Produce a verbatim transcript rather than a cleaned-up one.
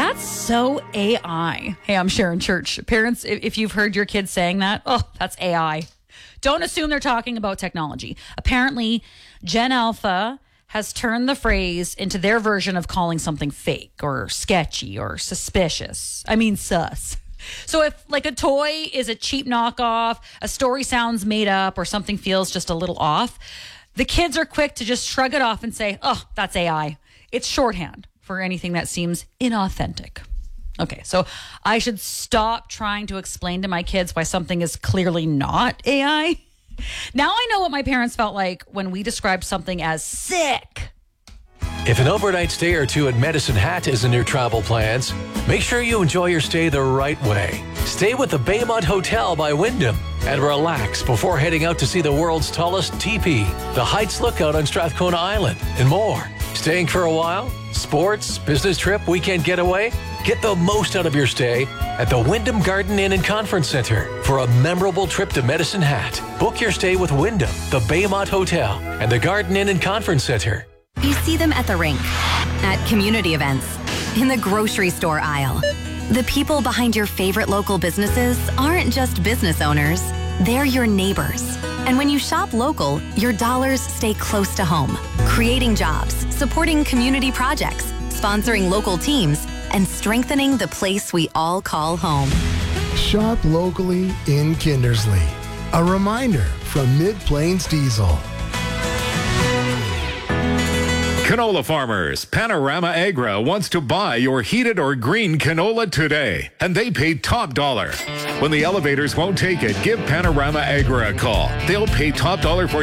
That's so A I. Hey, I'm Sharon Church. Parents, if you've heard your kids saying that, oh, that's A I. Don't assume they're talking about technology. Apparently, Gen Alpha has turned the phrase into their version of calling something fake or sketchy or suspicious. I mean, sus. So if like a toy is a cheap knockoff, a story sounds made up, or something feels just a little off, the kids are quick to just shrug it off and say, oh, that's A I. It's shorthand for anything that seems inauthentic. Okay, so I should stop trying to explain to my kids why something is clearly not A I. Now I know what my parents felt like when we described something as sick. If an overnight stay or two at Medicine Hat is in your travel plans, make sure you enjoy your stay the right way. Stay with the Baymont Hotel by Wyndham and relax before heading out to see the world's tallest teepee, the Heights Lookout on Strathcona Island, and more. Staying for a while? Sports, business trip, weekend getaway? Get the most out of your stay at the Wyndham Garden Inn and Conference Center for a memorable trip to Medicine Hat. Book your stay with Wyndham, the Baymont Hotel, and the Garden Inn and Conference Center. You see them at the rink, at community events, in the grocery store aisle. The people behind your favorite local businesses aren't just business owners, they're your neighbors. And when you shop local, your dollars stay close to home, creating jobs, supporting community projects, sponsoring local teams, and strengthening the place we all call home. Shop locally in Kindersley. A reminder from Mid-Plains Diesel. Canola farmers, Panorama Agri wants to buy your heated or green canola today, and they pay top dollar. When the elevators won't take it, give Panorama Agri a call. They'll pay top dollar for